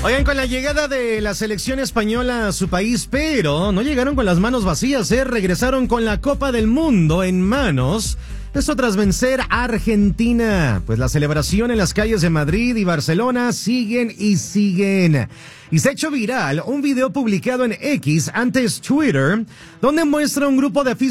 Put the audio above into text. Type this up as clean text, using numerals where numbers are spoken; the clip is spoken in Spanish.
Oigan, con la llegada de la selección española a su país, pero no llegaron con las manos vacías, regresaron con la Copa del Mundo en manos. Esto tras vencer a Argentina. Pues la celebración en las calles de Madrid y Barcelona siguen y siguen. Y se ha hecho viral un video publicado en X, antes Twitter, donde muestra un grupo de aficionados